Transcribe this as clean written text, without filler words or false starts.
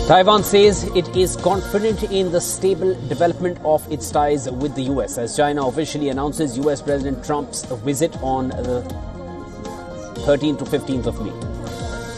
Taiwan says it is confident in the stable development of its ties with the US as China officially announces US President Trump's visit on the 13th to 15th of May.